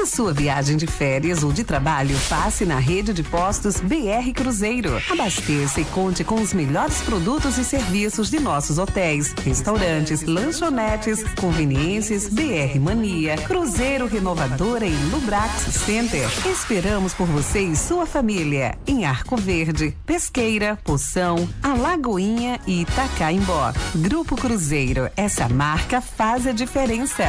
Na sua viagem de férias ou de trabalho, passe na rede de postos BR Cruzeiro. Abasteça e conte com os melhores produtos e serviços de nossos hotéis, restaurantes, lanchonetes, conveniências, BR Mania, Cruzeiro Renovadora e Lubrax Center. Esperamos por você e sua família em Arco Verde, Pesqueira, Poção, Alagoinha e Itacaimbó. Grupo Cruzeiro, essa marca faz a diferença.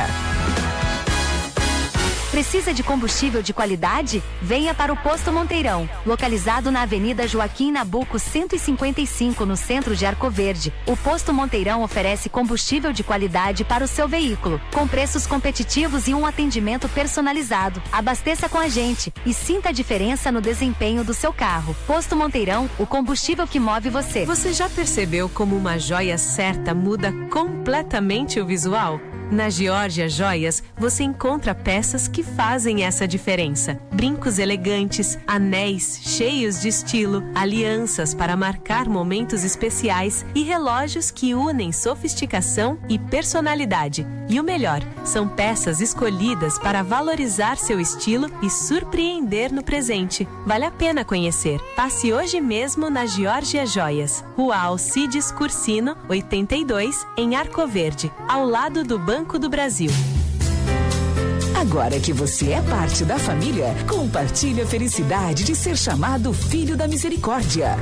Precisa de combustível de qualidade? Venha para o Posto Monteirão, localizado na Avenida Joaquim Nabuco 155, no centro de Arco Verde. O Posto Monteirão oferece combustível de qualidade para o seu veículo, com preços competitivos e um atendimento personalizado. Abasteça com a gente e sinta a diferença no desempenho do seu carro. Posto Monteirão, o combustível que move você. Você já percebeu como uma joia certa muda completamente o visual? Na Georgia Joias, você encontra peças que fazem essa diferença. Brincos elegantes, anéis cheios de estilo, alianças para marcar momentos especiais e relógios que unem sofisticação e personalidade. E o melhor, são peças escolhidas para valorizar seu estilo e surpreender no presente. Vale a pena conhecer. Passe hoje mesmo na Georgia Joias, Rua Alcides Cursino, 82, em Arco Verde, ao lado do Banco do Brasil. Agora que você é parte da família, compartilhe a felicidade de ser chamado Filho da Misericórdia.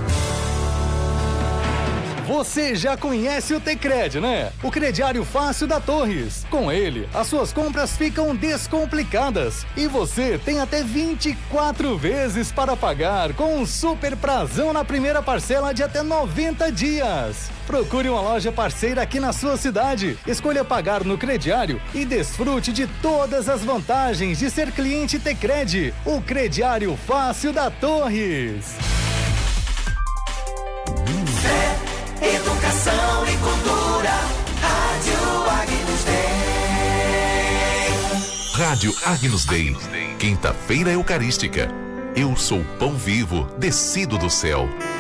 Você já conhece o Tecred, né? O crediário fácil da Torres. Com ele, as suas compras ficam descomplicadas e você tem até 24 vezes para pagar com um super prazão na primeira parcela de até 90 dias. Procure uma loja parceira aqui na sua cidade. Escolha pagar no crediário e desfrute de todas as vantagens de ser cliente Tecred. O crediário fácil da Torres. Educação e cultura, Rádio Agnus Dei. Rádio Agnus Dei, quinta-feira eucarística. Eu sou pão vivo, descido do céu.